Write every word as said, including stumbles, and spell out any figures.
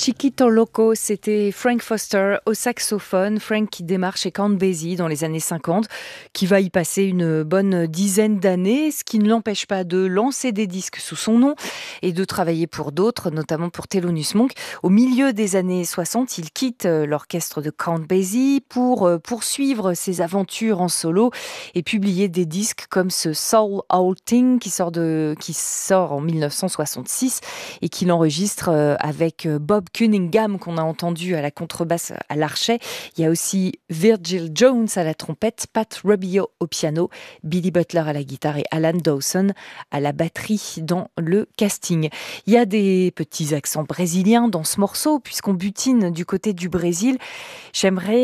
Chiquito Loco, c'était Frank Foster au saxophone. Frank qui démarre chez Count Basie dans les années cinquante, qui va y passer une bonne dizaine d'années, ce qui ne l'empêche pas de lancer des disques sous son nom et de travailler pour d'autres, notamment pour Thelonious Monk. Au milieu des années soixante, il quitte l'orchestre de Count Basie pour poursuivre ses aventures en solo et publier des disques comme ce Soul Outing qui sort, de, qui sort en mille neuf cent soixante-six et qu'il enregistre avec Bob Cunningham qu'on a entendu à la contrebasse à l'archet. Il y a aussi Virgil Jones à la trompette, Pat Rubio au piano, Billy Butler à la guitare et Alan Dawson à la batterie dans le casting. Il y a des petits accents brésiliens dans ce morceau puisqu'on butine du côté du Brésil. J'aimerais